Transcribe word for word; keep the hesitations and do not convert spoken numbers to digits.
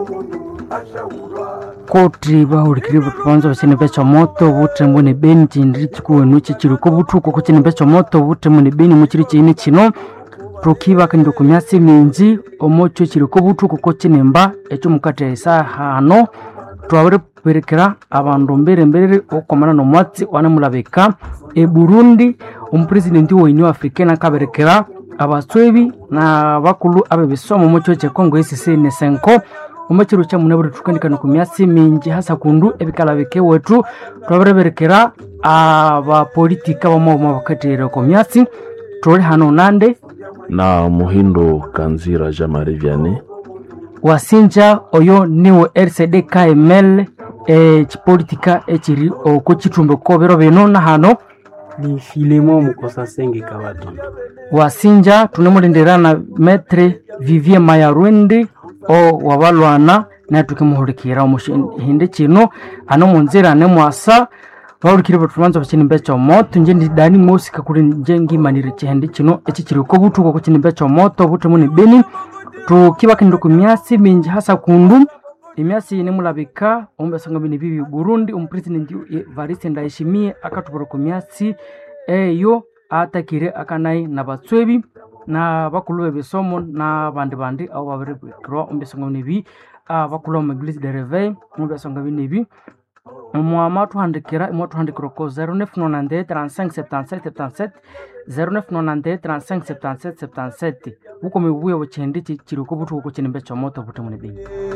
Koti bahurikira butubanza bashene becha moto butre mbone beni tindiri chikuwe nuchi chiruko butuko kuchene becha moto butre mbone beni muchiri chini chino prokiba kando kumyasi minji omocho chiruko butuko kuchene mba echo mukate sa hano twabere perekera abandu mbere mbere okomana no mwatsi wanamulabeka e Burundi umupresidenti wa Union Africaine akaberekera abaswebi na bakulu abebisomo mucho che Kongo S C N cinq umachiro cha munaburi tukandikana ku myasi minji hasa kundu ebikala bike wetu twabereberekera aba politika bamo mabakatira ku myasi turi hano nande na Muhindo Kanzira Jamari Vianney wasinja oyo niwo R C D K M L e chipolitika echiri okuchitumbe kobero beno na hano ni Filemo Mukosa Senge Kabatonda wasinja tunemulenderana Maître Vivien Mayarwende o wabalwana na tukimuhurikira umuhinde kino hano munzira ne mwasa bahurikira batubanza bakini mbecho moto nje ndi dani musika kuri nje ngimanire kihende kino eki kiri ko butuko kukini mbecho moto buto muni beni tukibakinde ku myasi minji hasa kundu imyasi ne mulabika ombesanga bini bibi Burundi umupresident Evariste Ndayishimiye akatubura ku myasi eyo atakire akanai na batswebi na bakulu besomo na bandi bandi abo babere kro ombesanga nibi abakulu mu Église de Réveil ombesanga binibi umwama tuhandikira imwe tuhandikira ko zero neuf neuf trente-cinq soixante-sept soixante-sept zero neuf neuf trente-cinq soixante-sept soixante-sept uko mibuye buchendi kiri ko butuko kinimbe cha moto butemune bingi.